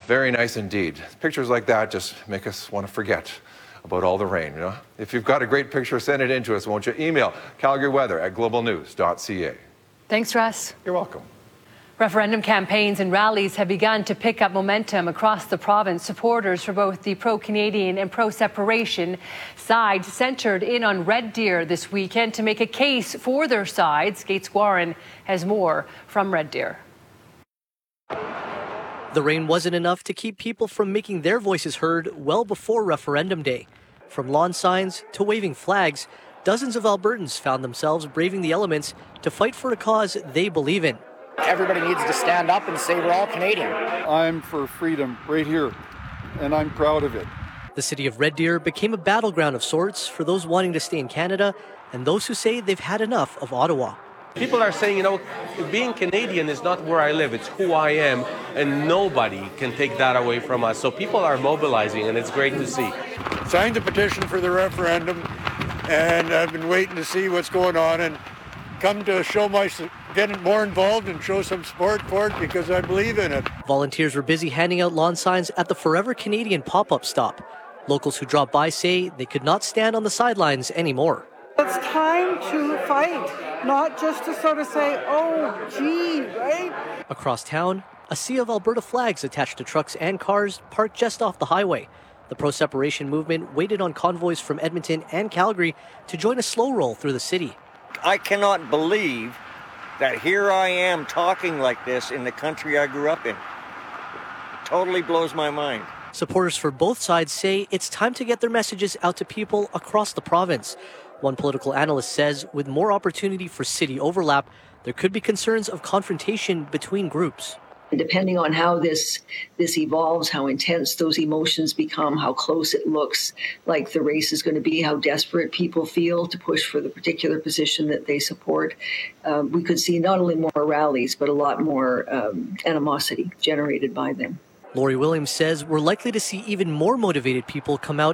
Very nice indeed. Pictures like that just make us want to forget about all the rain, you know? If you've got a great picture, send it in to us, won't you? Email calgaryweather@globalnews.ca. Thanks, Russ. You're welcome. Referendum campaigns and rallies have begun to pick up momentum across the province. Supporters for both the pro-Canadian and pro-separation sides centred in on Red Deer this weekend to make a case for their sides. Gates Warren has more from Red Deer. The rain wasn't enough to keep people from making their voices heard well before Referendum Day. From lawn signs to waving flags, dozens of Albertans found themselves braving the elements to fight for a cause they believe in. Everybody needs to stand up and say we're all Canadian. I'm for freedom right here, and I'm proud of it. The city of Red Deer became a battleground of sorts for those wanting to stay in Canada and those who say they've had enough of Ottawa. People are saying, being Canadian is not where I live, it's who I am, and nobody can take that away from us. So people are mobilizing, and it's great to see. Signed the petition for the referendum, and I've been waiting to see what's going on and come to get more involved and show some support for it because I believe in it. Volunteers were busy handing out lawn signs at the Forever Canadian pop-up stop. Locals who dropped by say they could not stand on the sidelines anymore. It's time to fight, not just to sort of say, oh, gee, right? Across town, a sea of Alberta flags attached to trucks and cars parked just off the highway. The pro-separation movement waited on convoys from Edmonton and Calgary to join a slow roll through the city. I cannot believe that here I am talking like this in the country I grew up in. Totally blows my mind. Supporters for both sides say it's time to get their messages out to people across the province. One political analyst says with more opportunity for city overlap, there could be concerns of confrontation between groups. Depending on how this evolves, how intense those emotions become, how close it looks like the race is going to be, how desperate people feel to push for the particular position that they support, we could see not only more rallies, but a lot more animosity generated by them. Lori Williams says we're likely to see even more motivated people come out